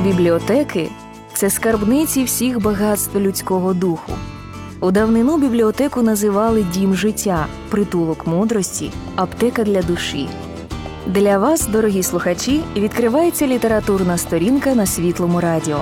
Бібліотеки – це скарбниці всіх багатств людського духу. У давнину бібліотеку називали дім життя, притулок мудрості, аптека для душі. Для вас, дорогі слухачі, відкривається літературна сторінка на Світлому радіо.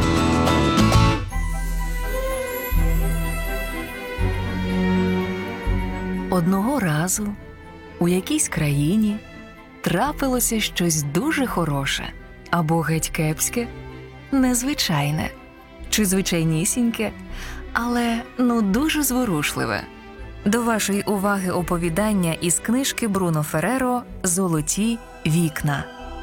Одного разу у якійсь країні трапилося щось дуже хороше, або геть кепське, незвичайне, чи звичайнісіньке, але дуже зворушливе. До вашої уваги оповідання із книжки Бруно Ферреро «Золоті вікна».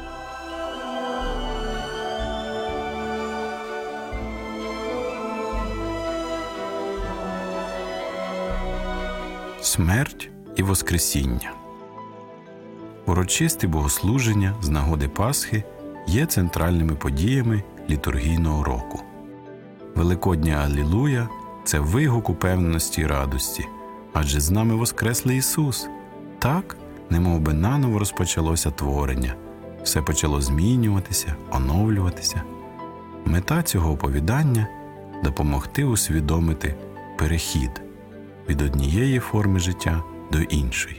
Смерть і Воскресіння. Урочисті богослуження з нагоди Пасхи є центральними подіями літургійного року. Великодня Алілуя – це вигук упевненості і радості, адже з нами воскреслий Ісус. Так, немов би наново розпочалося творення, все почало змінюватися, оновлюватися. Мета цього оповідання – допомогти усвідомити перехід від однієї форми життя до іншої.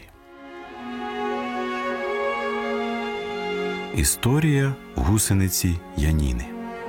Історія гусениці Яніни.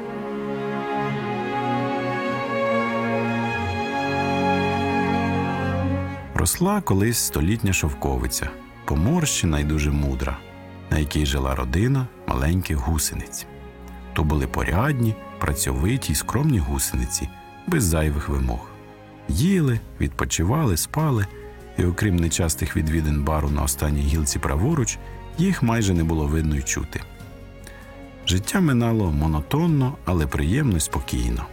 Росла колись столітня шовковиця, поморщена й дуже мудра, на якій жила родина маленьких гусениць. То були порядні, працьовиті й скромні гусениці, без зайвих вимог. Їли, відпочивали, спали, і окрім нечастих відвідин бару на останній гілці праворуч, їх майже не було видно й чути. Життя минало монотонно, але приємно й спокійно.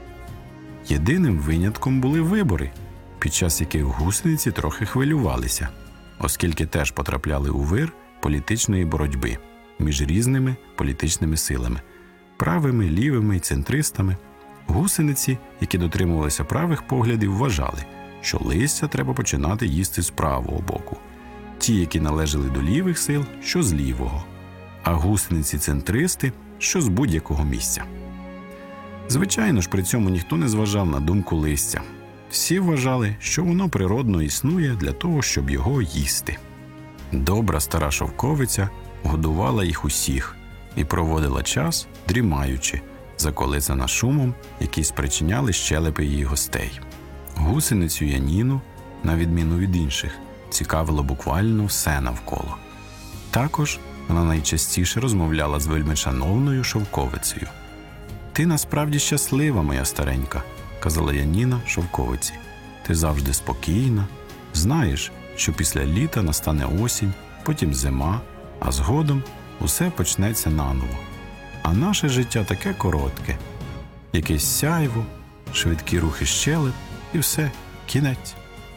Єдиним винятком були вибори, під час яких гусениці трохи хвилювалися, оскільки теж потрапляли у вир політичної боротьби між різними політичними силами – правими, лівими й центристами. Гусениці, які дотримувалися правих поглядів, вважали, що листя треба починати їсти з правого боку. Ті, які належали до лівих сил, що з лівого, а гусениці-центристи, що з будь-якого місця. Звичайно ж, при цьому ніхто не зважав на думку листя. Всі вважали, що воно природно існує для того, щоб його їсти. Добра стара шовковиця годувала їх усіх і проводила час, дрімаючи, заколисана шумом, який спричиняли щелепи її гостей. Гусеницю Яніну, на відміну від інших, цікавило буквально все навколо. Також вона найчастіше розмовляла з вельмишановною шовковицею. «Ти насправді щаслива, моя старенька», – казала Яніна шовковиці. «Ти завжди спокійна, знаєш, що після літа настане осінь, потім зима, а згодом усе почнеться наново. А наше життя таке коротке. Якесь сяйво, швидкі рухи щелеп і все, кінець».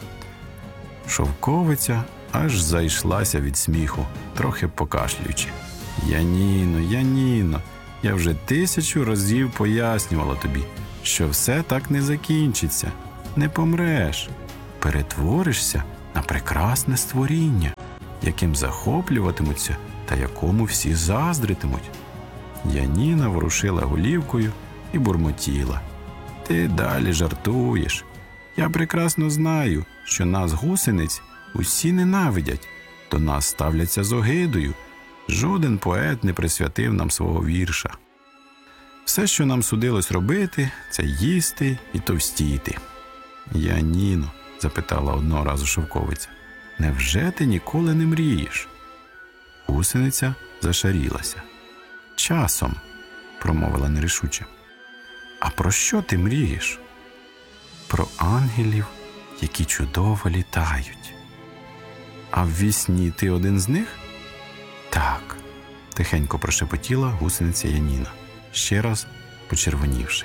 Шовковиця аж зайшлася від сміху, трохи покашлюючи. «Яніно, Яніно, я вже 1000 разів пояснювала тобі, що все так не закінчиться, не помреш, перетворишся на прекрасне створіння, яким захоплюватимуться та якому всі заздритимуть». Яніна ворушила голівкою і бурмотіла. «Ти далі жартуєш. Я прекрасно знаю, що нас, гусениць, усі ненавидять, до нас ставляться з огидою. Жоден поет не присвятив нам свого вірша. Все, що нам судилось робити, це їсти і товстіти». «Яніно», – запитала одного разу шовковиця, – «невже ти ніколи не мрієш?» Гусениця зашарілася. «Часом», – промовила нерішуче. «А про що ти мрієш?» «Про ангелів, які чудово літають». «А ввісні ти один з них?» «Так», – тихенько прошепотіла гусениця Яніна, ще раз почервонівши.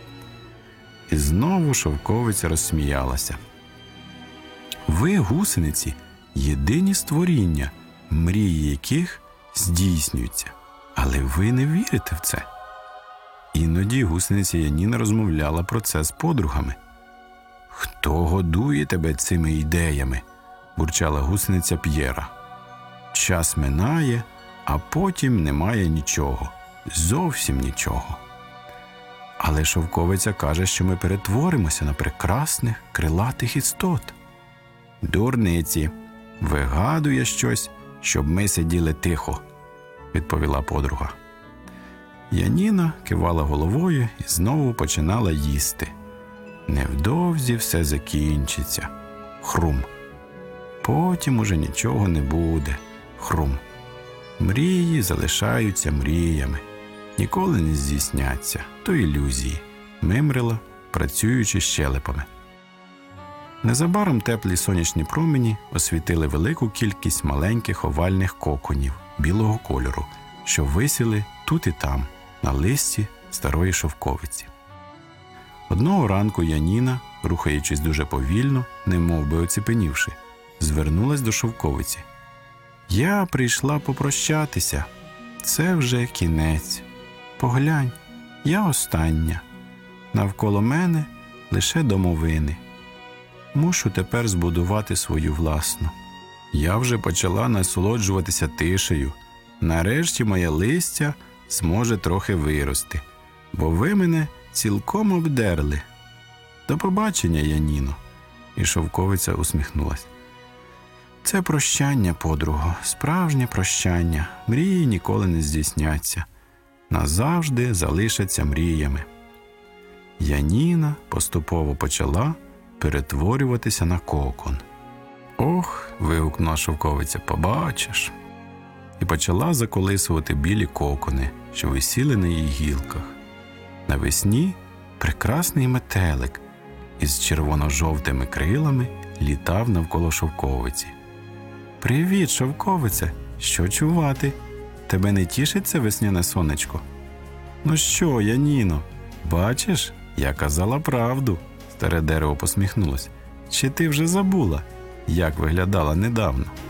І знову шовковиця розсміялася. «Ви, гусениці, єдині створіння, мрії яких здійснюються, але ви не вірите в це». Іноді гусениця Яніна розмовляла про це з подругами. «Хто годує тебе цими ідеями?» – бурчала гусениця П'єра. «Час минає, а потім немає нічого, зовсім нічого. Але шовковиця каже, що ми перетворимося на прекрасних крилатих істот. Дурниці, вигадує щось, щоб ми сиділи тихо, відповіла подруга. Яніна кивала головою і знову починала їсти. Невдовзі все закінчиться. Хрум. Потім уже нічого не буде. Хрум. Мрії залишаються мріями. Ніколи не здійсняться. То ілюзії. Мимрила, працюючи щелепами. Незабаром теплі сонячні промені освітили велику кількість маленьких овальних коконів білого кольору, що висіли тут і там, на листі старої шовковиці. Одного ранку Яніна, рухаючись дуже повільно, немов би оціпенівши, звернулась до шовковиці. «Я прийшла попрощатися. Це вже кінець. Поглянь, я остання. Навколо мене лише домовини. Мушу тепер збудувати свою власну. Я вже почала насолоджуватися тишею. Нарешті моє листя зможе трохи вирости, бо ви мене цілком обдерли. До побачення, Яніно». І шовковиця усміхнулась. «Це прощання, подруго, справжнє прощання. Мрії ніколи не здійсняться. Назавжди залишаться мріями». Яніна поступово почала перетворюватися на кокон. «Ох!» – вигукнула шовковиця, «побачиш!» І почала заколисувати білі кокони, що висіли на її гілках. Навесні прекрасний метелик із червоно-жовтими крилами літав навколо шовковиці. «Привіт, шовковице! Що чувати? Тебе не тішить це весняне сонечко?» «Ну що, Яніно, бачиш, я казала правду», – старе дерево посміхнулось. «Чи ти вже забула, як виглядала недавно?»